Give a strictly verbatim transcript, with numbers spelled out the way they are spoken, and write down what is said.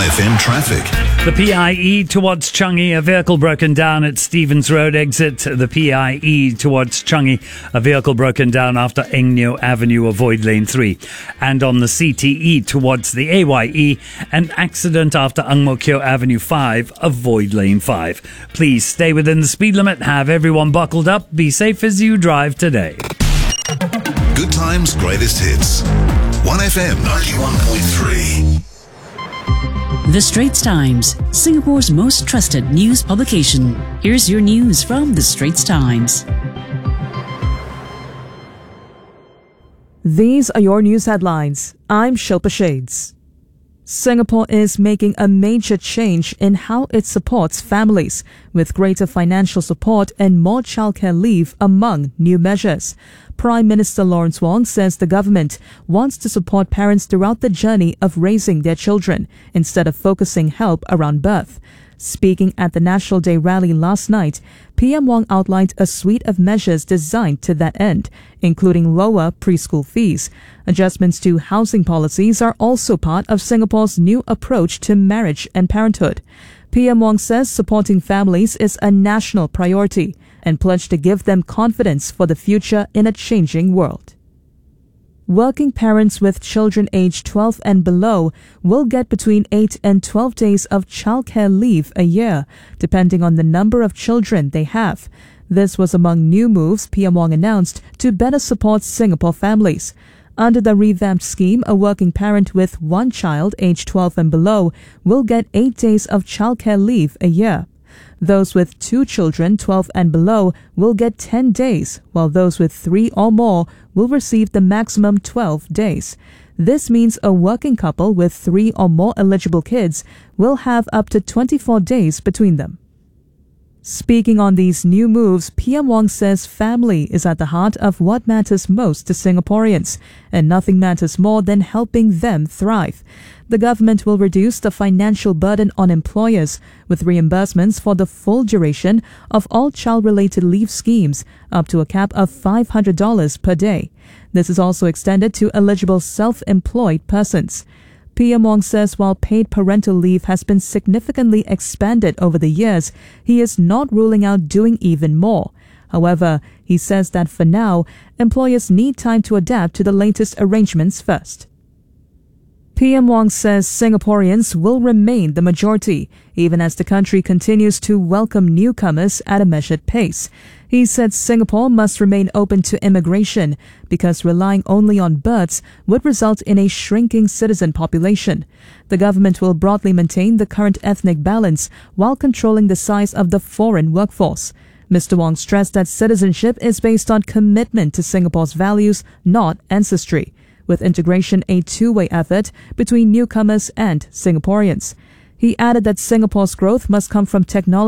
F M traffic. The P I E towards Changi, a vehicle broken down at Stevens Road exit. The P I E towards Changi, a vehicle broken down after Engneo Avenue, avoid lane three. And on the C T E towards the A Y E, an accident after Ang Mo Kio Avenue five, avoid lane five. Please stay within the speed limit, have everyone buckled up, be safe as you drive today. Good times, greatest hits. one F M ninety-one point three. The Straits Times, Singapore's most trusted news publication. Here's your news from The Straits Times. These are your news headlines. I'm Shilpa Shades. Singapore is making a major change in how it supports families, with greater financial support and more childcare leave among new measures. Prime Minister Lawrence Wong says the government wants to support parents throughout the journey of raising their children, instead of focusing help around birth. Speaking at the National Day rally last night, P M Wong outlined a suite of measures designed to that end, including lower preschool fees. Adjustments to housing policies are also part of Singapore's new approach to marriage and parenthood. P M Wong says supporting families is a national priority and pledged to give them confidence for the future in a changing world. Working parents with children aged twelve and below will get between eight and twelve days of childcare leave a year, depending on the number of children they have. This was among new moves P M Wong announced to better support Singapore families. Under the revamped scheme, a working parent with one child aged twelve and below will get eight days of childcare leave a year. Those with two children, twelve and below, will get ten days, while those with three or more will receive the maximum twelve days. This means a working couple with three or more eligible kids will have up to twenty-four days between them. Speaking on these new moves, P M Wong says family is at the heart of what matters most to Singaporeans, and nothing matters more than helping them thrive. The government will reduce the financial burden on employers with reimbursements for the full duration of all child-related leave schemes, up to a cap of five hundred dollars per day. This is also extended to eligible self-employed persons. P M Wong says while paid parental leave has been significantly expanded over the years, he is not ruling out doing even more. However, he says that for now, employers need time to adapt to the latest arrangements first. P M Wong says Singaporeans will remain the majority, even as the country continues to welcome newcomers at a measured pace. He said Singapore must remain open to immigration because relying only on births would result in a shrinking citizen population. The government will broadly maintain the current ethnic balance while controlling the size of the foreign workforce. Mister Wong stressed that citizenship is based on commitment to Singapore's values, not ancestry, with integration a two-way effort between newcomers and Singaporeans. He added that Singapore's growth must come from technology